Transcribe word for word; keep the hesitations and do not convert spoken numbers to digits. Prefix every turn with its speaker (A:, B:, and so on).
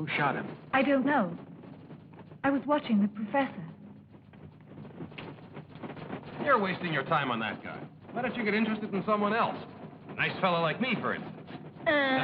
A: Who shot him?
B: I don't know. I was watching the professor.
A: You're wasting your time on that guy. Why don't you get interested in someone else? A nice fellow like me, for instance.
B: Uh...